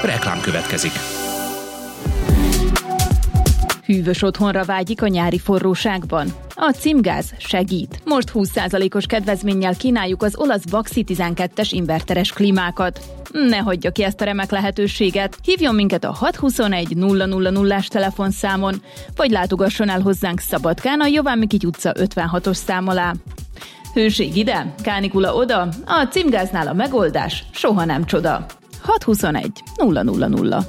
Reklám következik. Hűvös otthonra vágyik a nyári forróságban? A Cimgáz segít. Most 20%-os kedvezménnyel kínáljuk az olasz Baxi 12-es inverteres klímákat. Ne hagyja ki ezt a remek lehetőséget. Hívjon minket a 621 000-as telefonszámon, vagy látogasson el hozzánk Szabadkán a Jován Mikity utca 56-os szám alá. Hőség ide, kánikula oda, a Cimgáznál a megoldás soha nem csoda. 621 000.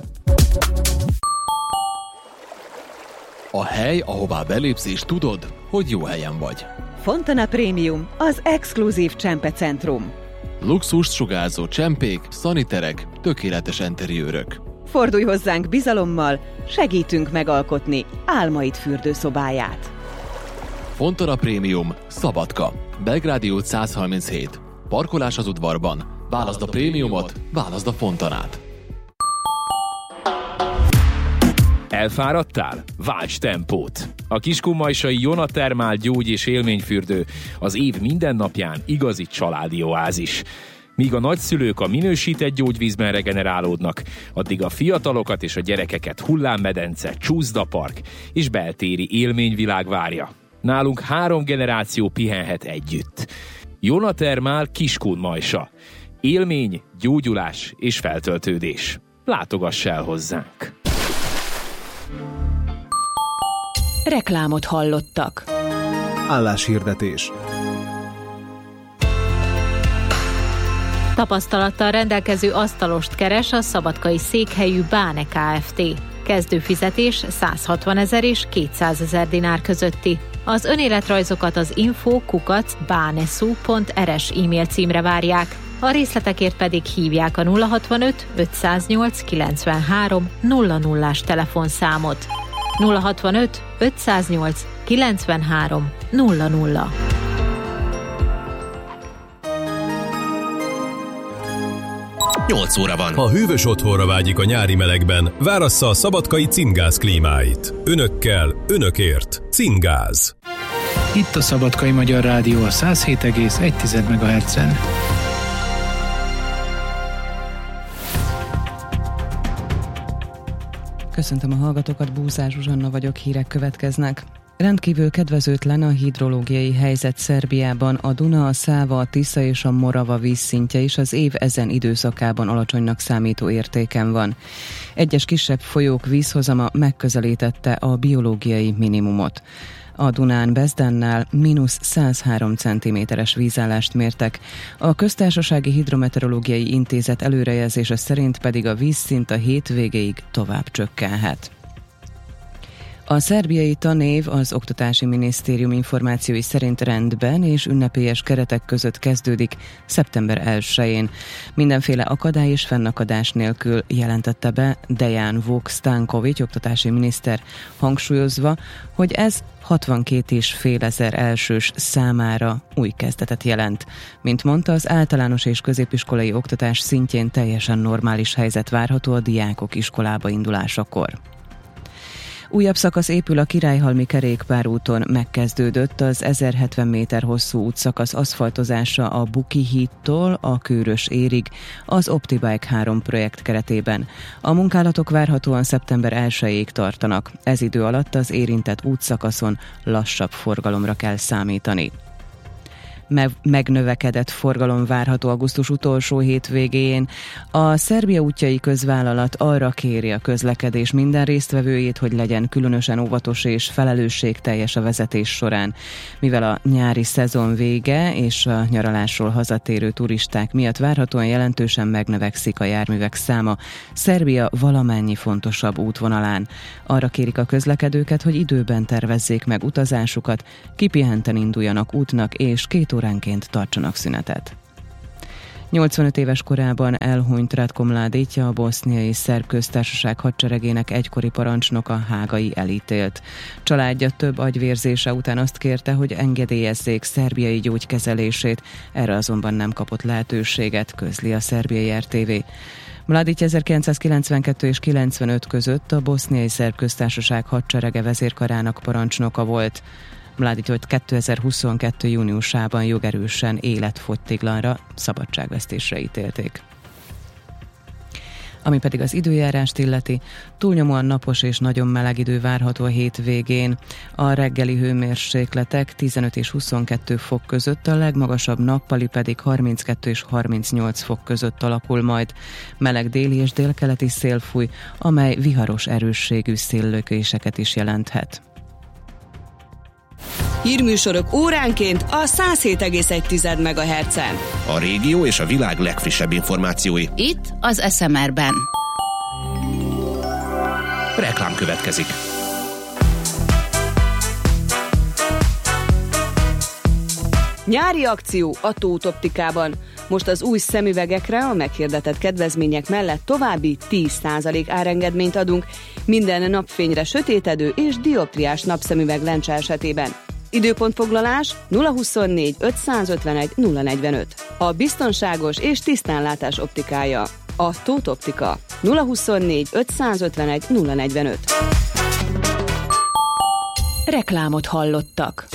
A hely, ahová belépsz és tudod, hogy jó helyen vagy. Fontana Premium, az exkluzív csempecentrum. Luxust sugárzó csempék, szaniterek, tökéletes enteriőrök. Fordulj hozzánk bizalommal, segítünk megalkotni álmaid fürdőszobáját. Fontana Premium, Szabadka, Belgrádi út 137. Parkolás az udvarban. Válaszd a prémiumot, válaszd a Fontanát. Elfáradtál? Válts tempót! A kiskunmajsai Jona Thermal gyógy- és élményfürdő az év minden napján igazi családi oázis. Míg a nagyszülők a minősített gyógyvízben regenerálódnak, addig a fiatalokat és a gyerekeket hullámmedence, csúszdapark és beltéri élményvilág várja. Nálunk 3 generáció pihenhet együtt. Jona Thermal Kiskunmajsa. Élmény, gyógyulás és feltöltődés. Látogass el hozzánk! Reklámot hallottak. Álláshirdetés. Tapasztalattal rendelkező asztalost keres a szabadkai székhelyű Báne Kft. Kezdőfizetés 160 000 és 200 000 dinár közötti. Az önéletrajzokat az info@banesu.rs e-mail címre várják. A részletekért pedig hívják a 065 508 93 00-ás telefonszámot. 065 508 93 00. Nyolc óra van. Ha hűvös otthonra vágyik a nyári melegben, várassza a szabadkai Cimgáz klímáit. Önökkel, önökért. Cimgáz. Itt a Szabadkai Magyar Rádió a 107,1 MHz-en. Köszöntöm a hallgatókat, Búzár Zsuzsanna vagyok, hírek következnek. Rendkívül kedvezőtlen a hidrológiai helyzet Szerbiában, a Duna, a Száva, a Tisza és a Morava vízszintje is az év ezen időszakában alacsonynak számító értéken van. Egyes kisebb folyók vízhozama megközelítette a biológiai minimumot. A Dunán Bezdannál -103 cm-es vízállást mértek, a Köztársasági Hidrometeorológiai Intézet előrejelzése szerint pedig a vízszint a hétvégéig tovább csökkenhet. A szerbiai tanév az Oktatási Minisztérium információi szerint rendben és ünnepélyes keretek között kezdődik szeptember 1-én. Mindenféle akadály és fennakadás nélkül, jelentette be Dejan Vuk-Stanković oktatási miniszter, hangsúlyozva, hogy ez 62 500 elsős számára új kezdetet jelent. Mint mondta, az általános és középiskolai oktatás szintjén teljesen normális helyzet várható a diákok iskolába indulásakor. Újabb szakasz épül a Királyhalmi kerékpárúton, megkezdődött az 1070 méter hosszú útszakasz aszfaltozása a Buki hídtól a Kőrös érig az OptiBike 3 projekt keretében. A munkálatok várhatóan szeptember 1-ig tartanak. Ez idő alatt az érintett útszakaszon lassabb forgalomra kell számítani. Megnövekedett forgalom várható augusztus utolsó hétvégén. A Szerbia útjai közvállalat arra kéri a közlekedés minden résztvevőjét, hogy legyen különösen óvatos és felelősségteljes a vezetés során. Mivel a nyári szezon vége és a nyaralásról hazatérő turisták miatt várhatóan jelentősen megnövekszik a járművek száma Szerbia valamennyi fontosabb útvonalán. Arra kérik a közlekedőket, hogy időben tervezzék meg utazásukat, kipihenten induljanak útnak és 2 óránként tartsanak szünetet. 85 éves korában elhunyt Ratko Mladić, a boszniai szerb köztársaság hadseregének egykori parancsnoka, hágai elítélt. Családja több agyvérzése után azt kérte, hogy engedélyezzék szerbiai gyógykezelését, erre azonban nem kapott lehetőséget, közli a szerbiai RTV. Mladić 1992 és 95 között a boszniai szerb köztársaság hadserege vezérkarának parancsnoka volt. Mladićot 2022. júniusában jogerősen életfogytiglanra, szabadságvesztésre ítélték. Ami pedig az időjárást illeti, túlnyomóan napos és nagyon meleg idő várható a hétvégén. A reggeli hőmérsékletek 15 és 22 fok között, a legmagasabb nappali pedig 32 és 38 fok között alakul majd. Meleg déli és délkeleti szél fúj, amely viharos erősségű széllökéseket is jelenthet. Hírműsorok óránként a 107,1 MHz-en. A régió és a világ legfrissebb információi. Itt az SMR-ben. Reklám következik. Nyári akció a Tóth Optikában. Most az új szemüvegekre a meghirdetett kedvezmények mellett további 10% árengedményt adunk, minden napfényre sötétedő és dioptriás napszemüveg lencse esetében. Időpontfoglalás 024 551 045. A biztonságos és tisztánlátás optikája. A Tóth Optika. 024 551 045. Reklámot hallottak.